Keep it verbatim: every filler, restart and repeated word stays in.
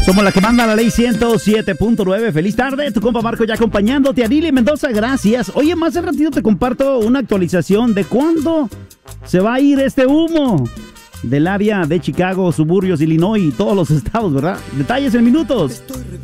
Somos la que manda la ley ciento siete punto nueve. Feliz tarde, tu compa Marco ya acompañándote. Arili Mendoza, gracias. Oye, más al ratito te comparto una actualización de cuándo se va a ir este humo del área de Chicago, suburbios, Illinois y todos los estados, ¿verdad? Detalles en minutos.